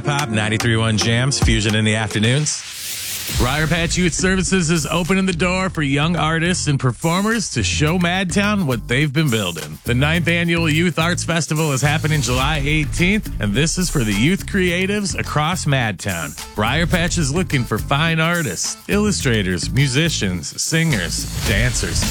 Pop, 93.1 Jams, Fusion in the afternoons. Briar Patch Youth Services is opening the door for young artists and performers to show Madtown what they've been building. The 9th Annual Youth Arts Festival is happening July 18th, and this is for the youth creatives across Madtown. Briar Patch is looking for fine artists, illustrators, musicians, singers, dancers,